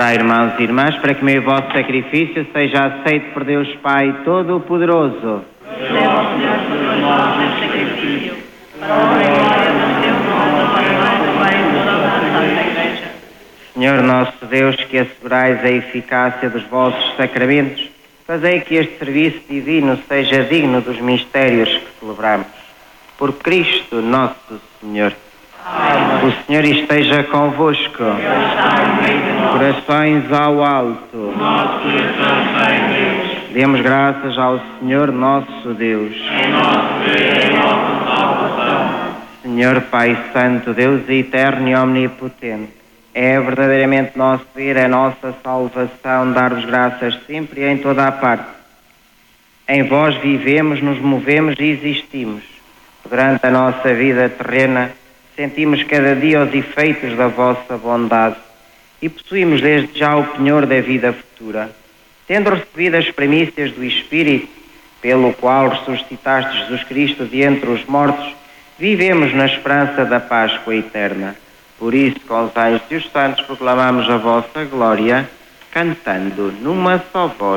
Orai, irmãos e irmãs, para que o meu vosso sacrifício seja aceito por Deus Pai Todo-Poderoso. Receba, Senhor, por nós este sacrifício, para a glória do teu nome, para o bem de toda a Santa Igreja. Senhor nosso Deus, que assegurais a eficácia dos vossos sacramentos, fazei que este serviço divino seja digno dos mistérios que celebramos. Por Cristo nosso Senhor. Amém. O Senhor esteja convosco. Corações ao alto. Nosso coração está em Deus. Demos graças ao Senhor nosso Deus. É nosso Deus, é nossa salvação. Senhor Pai Santo, Deus eterno e omnipotente, é verdadeiramente nosso dever, é nossa salvação dar-vos graças sempre e em toda a parte. Em vós vivemos, nos movemos e existimos. Durante a nossa vida terrena, sentimos cada dia os efeitos da vossa bondade e possuímos desde já o penhor da vida futura. Tendo recebido as primícias do Espírito, pelo qual ressuscitaste Jesus Cristo de entre os mortos, vivemos na esperança da Páscoa eterna. Por isso, com os anjos e os santos, proclamamos a vossa glória, cantando numa só voz.